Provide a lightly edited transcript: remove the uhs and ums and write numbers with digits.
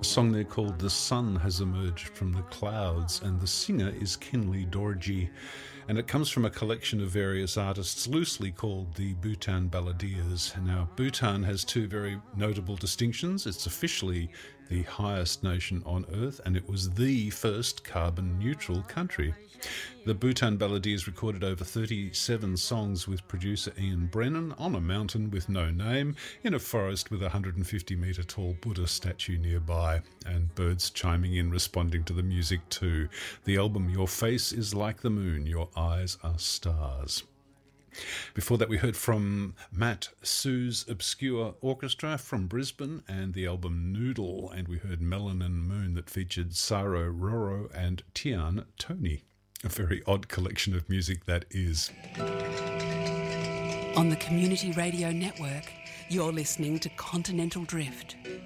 A song there called The Sun Has Emerged from the Clouds, and the singer is Kinley Dorji, and it comes from a collection of various artists loosely called the Bhutan Balladeers. Now, Bhutan has two very notable distinctions. It's officially the highest nation on earth, and it was the first carbon-neutral country. The Bhutan Balladeers recorded over 37 songs with producer Ian Brennan on a mountain with no name, in a forest with a 150-metre tall Buddha statue nearby, and birds chiming in responding to the music too. The album Your Face is Like the Moon, Your Eyes Are Stars. Before that, we heard from Matt Sue's Obscure Orchestra from Brisbane and the album Noodle, and we heard Melanin Moon that featured Saro Roro and Tian Tony. A very odd collection of music that is. On the Community Radio Network, you're listening to Continental Drift.